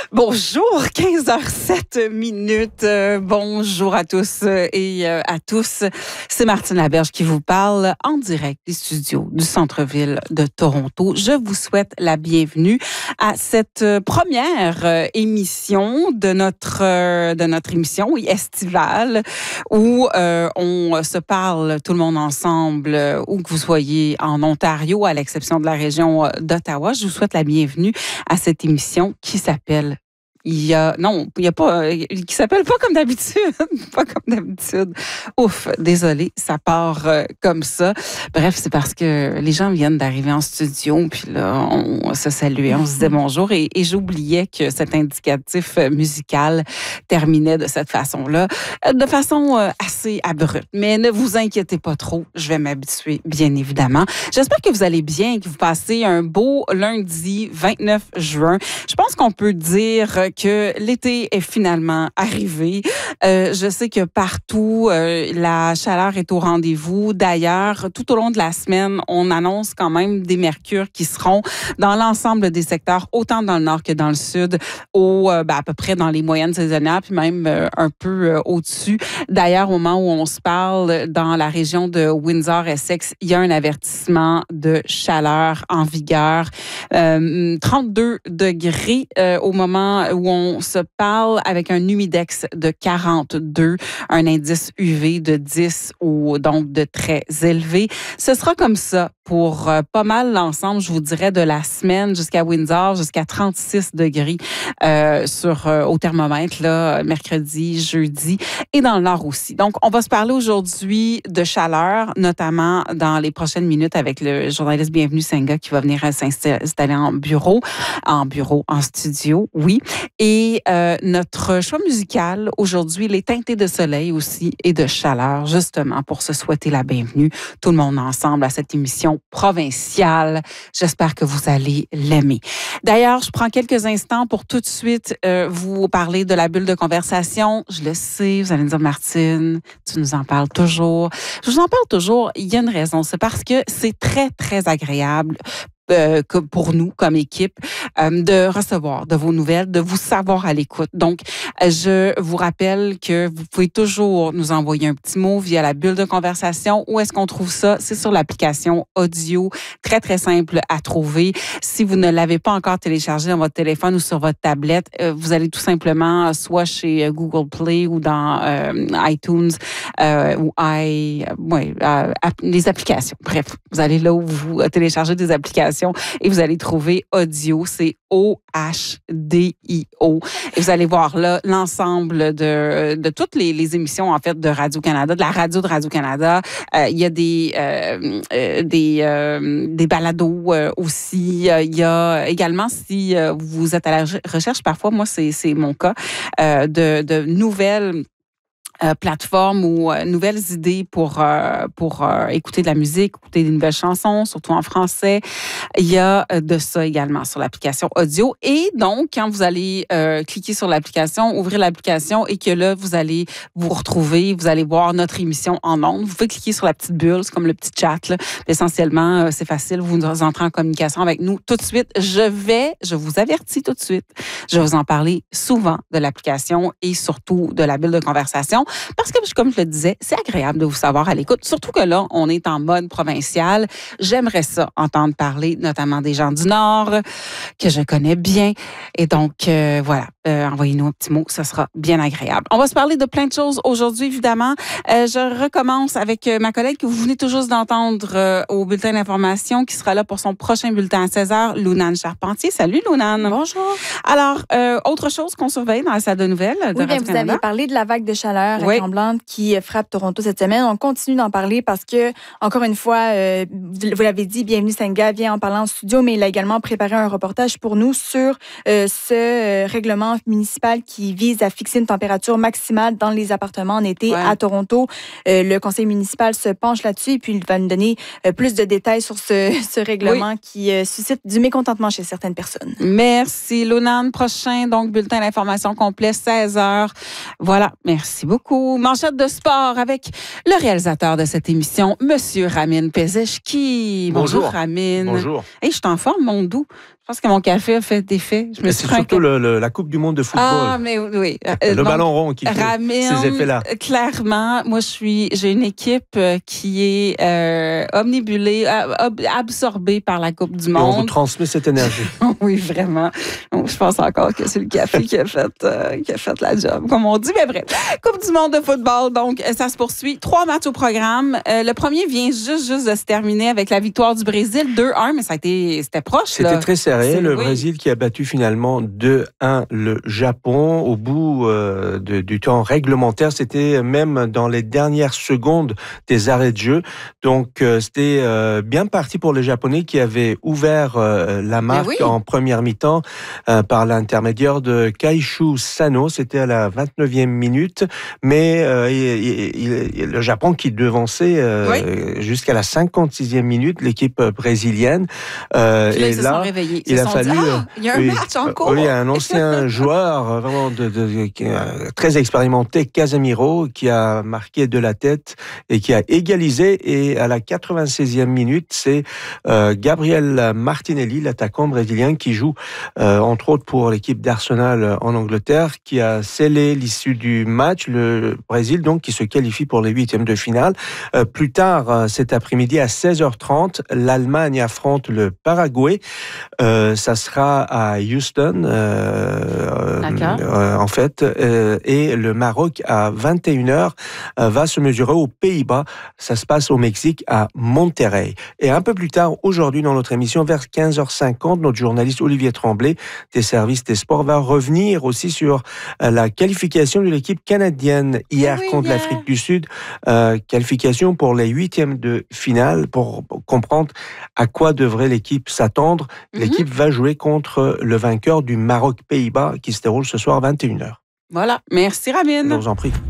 Bonjour, 15h07 bonjour à tous et à tous. C'est Martine Laberge qui vous parle en direct des studios du centre-ville de Toronto. Je vous souhaite la bienvenue à cette première émission de notre émission estivale où on se parle tout le monde ensemble, où que vous soyez en Ontario, à l'exception de la région d'Ottawa. Je vous souhaite la bienvenue à cette émission qui s'appelle qui s'appelle pas comme d'habitude. Pas comme d'habitude. Ouf, désolé, ça part comme ça. Bref, c'est parce que les gens viennent d'arriver en studio, puis là, on se saluait, on se disait bonjour, et j'oubliais que cet indicatif musical terminait de cette façon-là, de façon assez abrupte. Mais ne vous inquiétez pas trop, je vais m'habituer, bien évidemment. J'espère que vous allez bien, que vous passez un beau lundi 29 juin. Je pense qu'on peut dire que l'été est finalement arrivé. Je sais que partout, la chaleur est au rendez-vous. D'ailleurs, tout au long de la semaine, on annonce quand même des mercures qui seront dans l'ensemble des secteurs, autant dans le nord que dans le sud, à peu près dans les moyennes saisonnières, puis même un peu au-dessus. D'ailleurs, au moment où on se parle, dans la région de Windsor-Essex, il y a un avertissement de chaleur en vigueur. 32 degrés au moment où on se parle, avec un humidex de 42, un indice UV de 10 ou donc de très élevé. Ce sera comme ça pour pas mal l'ensemble, je vous dirais, de la semaine jusqu'à Windsor, jusqu'à 36 degrés au thermomètre, là, mercredi, jeudi, et dans le nord aussi. Donc, on va se parler aujourd'hui de chaleur, notamment dans les prochaines minutes avec le journaliste Bienvenue Senga qui va venir s'installer en studio, oui. Et notre choix musical aujourd'hui, il est teinté de soleil aussi et de chaleur, justement pour se souhaiter la bienvenue, tout le monde ensemble, à cette émission provinciale. J'espère que vous allez l'aimer. D'ailleurs, je prends quelques instants pour tout de suite vous parler de la bulle de conversation. Je le sais, vous allez me dire, Martine, tu nous en parles toujours. Je vous en parle toujours, il y a une raison, c'est parce que c'est très, très agréable pour nous, comme équipe, de recevoir de vos nouvelles, de vous savoir à l'écoute. Donc, je vous rappelle que vous pouvez toujours nous envoyer un petit mot via la bulle de conversation. Où est-ce qu'on trouve ça? C'est sur l'application audio, très, très simple à trouver. Si vous ne l'avez pas encore téléchargé dans votre téléphone ou sur votre tablette, vous allez tout simplement soit chez Google Play ou dans iTunes ou les applications. Bref, vous allez là où vous téléchargez des applications et vous allez trouver audio, c'est OHDIO. Et vous allez voir là l'ensemble de toutes les émissions, en fait, de Radio-Canada, de la radio de Radio-Canada. Il y a des balados aussi. Il y a également, si vous êtes à la recherche, parfois, moi, c'est mon cas, de nouvelles plateformes ou nouvelles idées pour écouter de la musique, écouter des nouvelles chansons, surtout en français. Il y a de ça également sur l'application audio. Et donc, quand vous allez cliquer sur l'application, ouvrir l'application et que là, vous allez vous retrouver, vous allez voir notre émission en ondes. Vous pouvez cliquer sur la petite bulle, c'est comme le petit chat, là. Essentiellement, c'est facile, vous entrez en communication avec nous tout de suite. Je vous avertis tout de suite, je vais vous en parler souvent de l'application et surtout de la bulle de conversation. Parce que, comme je le disais, c'est agréable de vous savoir à l'écoute. Surtout que là, on est en mode provincial. J'aimerais ça, entendre parler notamment des gens du Nord, que je connais bien. Et donc, voilà, envoyez-nous un petit mot, ça sera bien agréable. On va se parler de plein de choses aujourd'hui, évidemment. Je recommence avec ma collègue que vous venez tout juste d'entendre au bulletin d'information, qui sera là pour son prochain bulletin à 16h, Lounane Charpentier. Salut, Lounane. Bonjour. Alors, autre chose qu'on surveille dans la salle de nouvelles de Radio-Canada. Vous aviez parlé de la vague de chaleur tremblante qui frappe Toronto cette semaine. On continue d'en parler parce que, encore une fois, vous l'avez dit, Bienvenue Senga vient en parler en studio, mais il a également préparé un reportage pour nous sur ce règlement municipal qui vise à fixer une température maximale dans les appartements en été à Toronto. Le conseil municipal se penche là-dessus et puis il va nous donner plus de détails sur ce règlement qui suscite du mécontentement chez certaines personnes. Merci, Lounane. Prochain, donc, bulletin d'information complet, 16h. Voilà, merci beaucoup. Manchette de sport avec le réalisateur de cette émission, Monsieur Ramin Pezeshki. Bonjour, Ramin. Bonjour. Hey, je suis en forme, mon doux. pense que mon café a fait effet. C'est surtout la Coupe du monde de football. Ah, mais oui. Le ballon rond qui fait ces effets-là. Clairement, moi, j'ai une équipe qui est omnibulée, absorbée par la Coupe du monde. Et on vous transmet cette énergie. Oui, vraiment. Donc, je pense encore que c'est le café qui a fait la job, comme on dit. Mais bref, Coupe du monde de football, donc ça se poursuit. 3 matchs au programme. Le premier vient juste de se terminer avec la victoire du Brésil, 2-1, mais c'était proche. C'était très serré. Le Brésil qui a battu finalement 2-1 le Japon au bout du temps réglementaire. C'était même dans les dernières secondes des arrêts de jeu. Donc, c'était bien parti pour les Japonais qui avaient ouvert la marque en première mi-temps par l'intermédiaire de Kaishu Sano. C'était à la 29e minute. Mais le Japon qui devançait jusqu'à la 56e minute l'équipe brésilienne. Et là, il a fallu... il y a un match en cours. Oui, un ancien joueur vraiment très expérimenté, Casemiro, qui a marqué de la tête et qui a égalisé. Et à la 96e minute, c'est Gabriel Martinelli, l'attaquant brésilien, qui joue entre autres pour l'équipe d'Arsenal en Angleterre, qui a scellé l'issue du match. Le Brésil, donc, qui se qualifie pour les 8e de finale. Plus tard, cet après-midi, à 16h30, l'Allemagne affronte le Paraguay. Ça sera à Houston, en fait, et le Maroc à 21h va se mesurer aux Pays-Bas. Ça se passe au Mexique à Monterrey. Et un peu plus tard, aujourd'hui, dans notre émission, vers 15h50, notre journaliste Olivier Tremblay des services des sports va revenir aussi sur la qualification de l'équipe canadienne hier contre l'Afrique du Sud. Qualification pour les 8e de finale, pour comprendre à quoi devrait l'équipe s'attendre. L'équipe va jouer contre le vainqueur du Maroc-Pays-Bas qui se déroule ce soir à 21h. Voilà. Merci, Ramine. Je vous en prie.